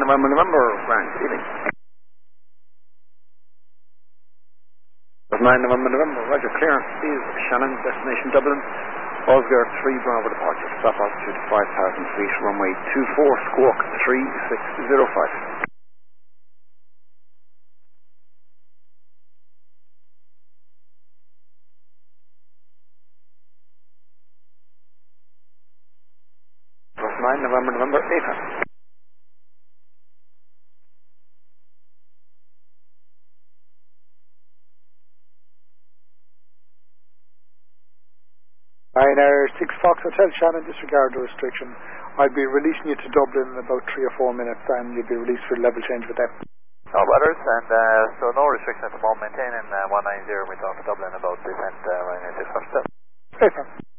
November, Grand evening. 9 November, Roger, clear. Steve, Shannon, destination Dublin. Oscar 3 Bravo departure. Stop altitude 5,000 feet, runway 24, squawk 3605. Plus 9 November, 8. Ryanair 6 Fox Hotel, Shannon, disregard the restriction. I'll be releasing you to Dublin in about 3 or 4 minutes, and you'll be released for level change with them. No butters, and so no restriction at the moment, maintaining 190, we talk to Dublin about descent, Ryanair 6 Fox Hotel. Okay,